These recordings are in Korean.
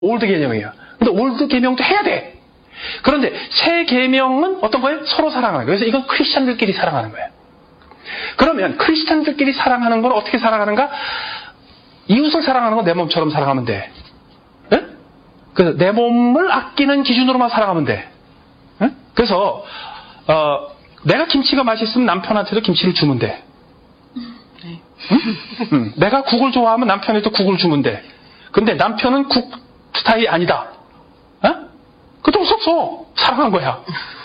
올드 계명이야. 근데 올드 계명도 해야 돼. 그런데 새 계명은 어떤 거예요? 서로 사랑하는 거예요. 그래서 이건 크리스찬들끼리 사랑하는 거예요. 그러면 크리스찬들끼리 사랑하는 건 어떻게 사랑하는가? 이웃을 사랑하는 건 내 몸처럼 사랑하면 돼. 네? 그래서 내 몸을 아끼는 기준으로만 사랑하면 돼. 네? 그래서 내가 김치가 맛있으면 남편한테도 김치를 주면 돼. 응? 내가 국을 좋아하면 남편에도 국을 주면 돼. 근데 남편은 국 스타일이 아니다. 그것도 없어. 사랑한 거야.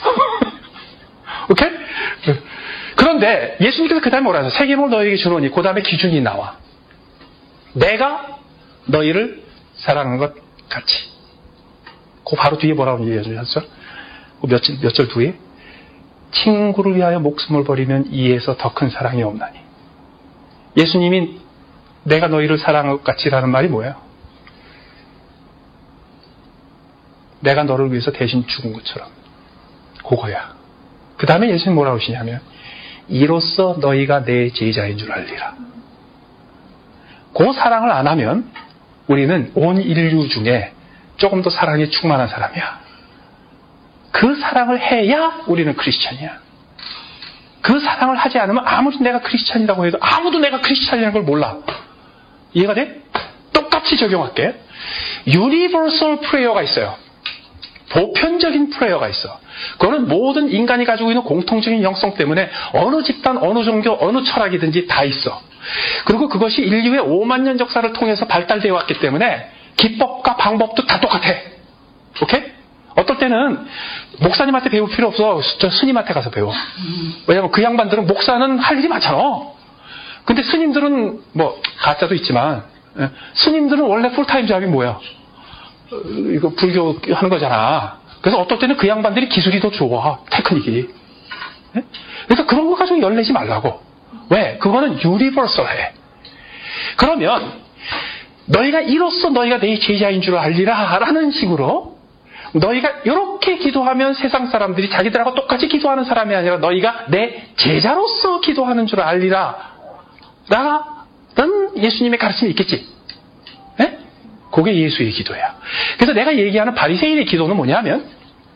오케이? 그런데 예수님께서 그 다음에 뭐라 하세요? 새 계명을 너희에게 주노니 그 다음에 기준이 나와. 내가 너희를 사랑하는 것 같이. 그 바로 뒤에 뭐라고 얘기하셨죠? 몇 절 뒤에? 친구를 위하여 목숨을 버리면 이에서 더 큰 사랑이 없나니. 예수님이 내가 너희를 사랑할 것 같이라는 말이 뭐예요? 내가 너를 위해서 대신 죽은 것처럼. 그거야. 그 다음에 예수님 뭐라고 하시냐면 이로써 너희가 내 제자인 줄 알리라. 그 사랑을 안 하면 우리는 온 인류 중에 조금 더 사랑에 충만한 사람이야. 그 사랑을 해야 우리는 크리스찬이야. 그 사랑을 하지 않으면 아무리 내가 크리스찬이라고 해도 아무도 내가 크리스찬이라는 걸 몰라. 이해가 돼? 똑같이 적용할게. 유니버설 프레이어가 있어요. 보편적인 프레이어가 있어. 그거는 모든 인간이 가지고 있는 공통적인 영성 때문에 어느 집단, 어느 종교, 어느 철학이든지 다 있어. 그리고 그것이 인류의 5만 년 역사를 통해서 발달되어 왔기 때문에 기법과 방법도 다 똑같아. 오케이? 어떨 때는 목사님한테 배울 필요 없어. 저 스님한테 가서 배워. 왜냐면 그 양반들은 목사는 할 일이 많잖아. 근데 스님들은 뭐 가짜도 있지만 스님들은 원래 풀타임 잡이 뭐야? 이거 불교 하는 거잖아. 그래서 어떨 때는 그 양반들이 기술이 더 좋아. 테크닉이. 그래서 그런 거 가지고 열내지 말라고. 왜? 그거는 유니버설해. 그러면 너희가 이로써 너희가 내 제자인 줄 알리라 라는 식으로 너희가 이렇게 기도하면 세상 사람들이 자기들하고 똑같이 기도하는 사람이 아니라 너희가 내 제자로서 기도하는 줄 알리라 라는 예수님의 가르침이 있겠지. 네? 그게 예수의 기도야. 그래서 내가 얘기하는 바리새인의 기도는 뭐냐면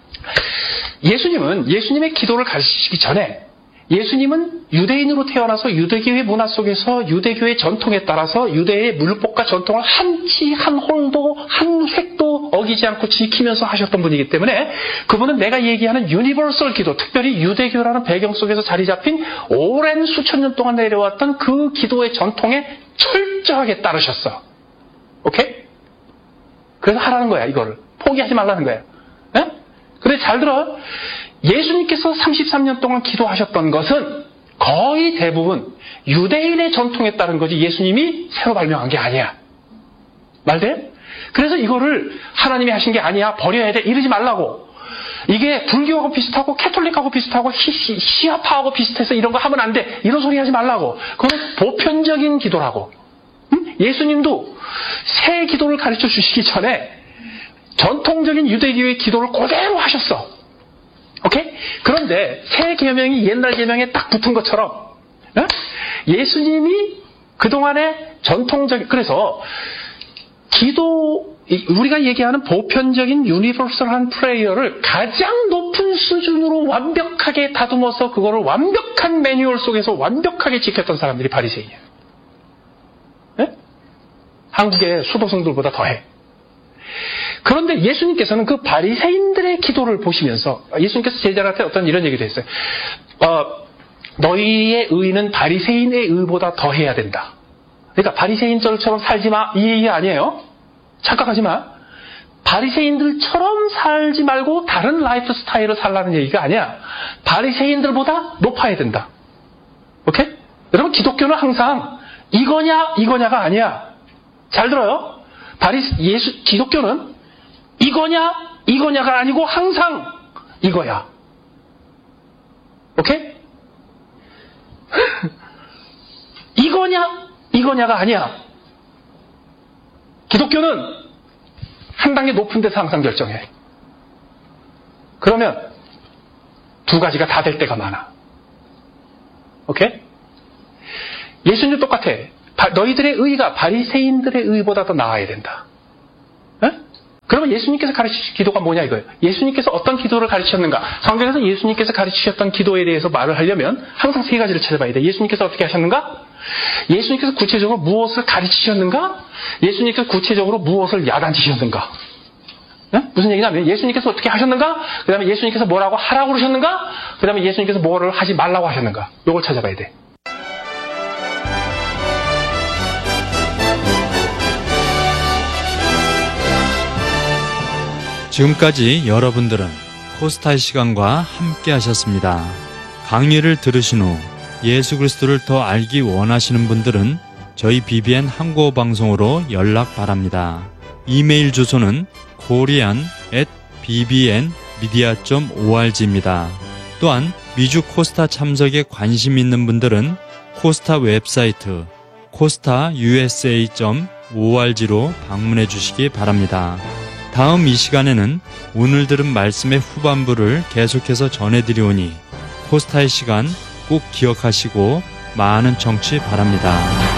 예수님의 기도를 가르치시기 전에 예수님은 유대인으로 태어나서 유대교의 문화 속에서 유대교의 전통에 따라서 유대의 율법과 전통을 한치 한 홀도 한 획도 어기지 않고 지키면서 하셨던 분이기 때문에 그분은 내가 얘기하는 유니버설 기도, 특별히 유대교라는 배경 속에서 자리 잡힌 오랜 수천 년 동안 내려왔던 그 기도의 전통에 철저하게 따르셨어. 오케이? 그래서 하라는 거야, 이거를. 포기하지 말라는 거야. 네? 근데 잘 들어. 예수님께서 33년 동안 기도하셨던 것은 거의 대부분 유대인의 전통에 따른 거지 예수님이 새로 발명한 게 아니야. 말돼? 그래서 이거를 하나님이 하신 게 아니야. 버려야 돼. 이러지 말라고. 이게 불교하고 비슷하고 캐톨릭하고 비슷하고 시아파하고 비슷해서 이런 거 하면 안 돼. 이런 소리 하지 말라고. 그건 보편적인 기도라고. 응? 예수님도 새 기도를 가르쳐 주시기 전에 전통적인 유대교의 기도를 그대로 하셨어. 오케이? 그런데 새 계명이 옛날 계명에 딱 붙은 것처럼 예수님이 그동안의 전통적인 그래서 기도 우리가 얘기하는 보편적인 유니버설한 프레이어를 가장 높은 수준으로 완벽하게 다듬어서 그거를 완벽한 매뉴얼 속에서 완벽하게 지켰던 사람들이 바리새인이에요. 네? 한국의 수도승들보다 더해. 그런데 예수님께서는 그 바리새인들의 기도를 보시면서 예수님께서 제자들한테 어떤 이런 얘기도 했어요. 너희의 의는 바리새인의 의보다 더해야 된다. 그러니까 바리새인들처럼 살지 마 이 얘기 아니에요. 착각하지 마. 바리새인들처럼 살지 말고 다른 라이프 스타일을 살라는 얘기가 아니야. 바리새인들보다 높아야 된다. 오케이? 여러분 기독교는 항상 이거냐가 아니야. 잘 들어요. 기독교는 이거냐가 아니고 항상 이거야. 오케이? 이거냐가 아니야. 기독교는 한 단계 높은 데서 항상 결정해. 그러면 두 가지가 다 될 때가 많아. 오케이? 예수님도 똑같아. 너희들의 의가 바리새인들의 의보다 더 나아야 된다. 그러면 예수님께서 가르치신 기도가 뭐냐 이거예요. 예수님께서 어떤 기도를 가르치셨는가. 성경에서 예수님께서 가르치셨던 기도에 대해서 말을 하려면 항상 세 가지를 찾아봐야 돼. 예수님께서 어떻게 하셨는가? 예수님께서 구체적으로 무엇을 가르치셨는가? 예수님께서 구체적으로 무엇을 야단치셨는가? 네? 무슨 얘기냐면 예수님께서 어떻게 하셨는가? 그 다음에 예수님께서 뭐라고 하라고 그러셨는가? 그 다음에 예수님께서 뭐를 하지 말라고 하셨는가? 요걸 찾아봐야 돼. 지금까지 여러분들은 코스타의 시간과 함께 하셨습니다. 강의를 들으신 후 예수 그리스도를 더 알기 원하시는 분들은 저희 BBN 한국어 방송으로 연락 바랍니다. 이메일 주소는 korean@bbnmedia.org입니다. 또한 미주 코스타 참석에 관심 있는 분들은 코스타 웹사이트 costausa.org로 방문해 주시기 바랍니다. 다음 이 시간에는 오늘 들은 말씀의 후반부를 계속해서 전해드리오니 코스타의 시간 꼭 기억하시고 많은 청취 바랍니다.